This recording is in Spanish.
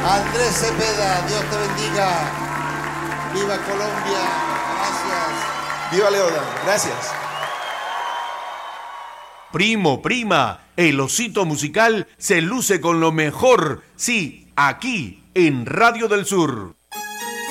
Andrés Cepeda, Dios te bendiga. Viva Colombia, gracias. Viva Leoda, gracias. Primo, prima, el osito musical se luce con lo mejor. Sí, aquí, en Radio del Sur.